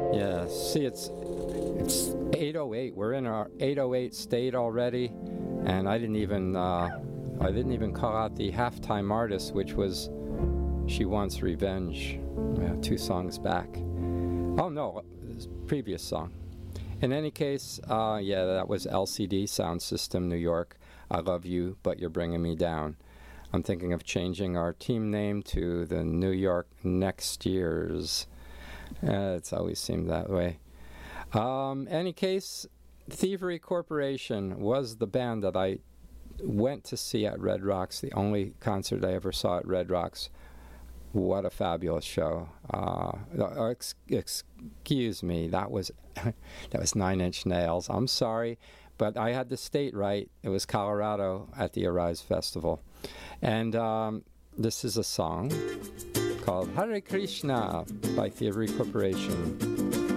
Yeah, see, it's 8:08. We're in our 8:08 state already, and I didn't even call out the halftime artist, which was She Wants Revenge, 2 songs back. Oh no, previous song. In any case, that was LCD Sound System, New York. I Love You, But You're Bringing Me Down. I'm thinking of changing our team name to the New York Next Years. It's always seemed that way. Any case, Thievery Corporation was the band that I went to see at Red Rocks, the only concert I ever saw at Red Rocks. What a fabulous show. Excuse me, that was Nine Inch Nails. I'm sorry, but I had the state right. It was Colorado at the Arise Festival. And this is a song called Hare Krishna by Thievery Corporation.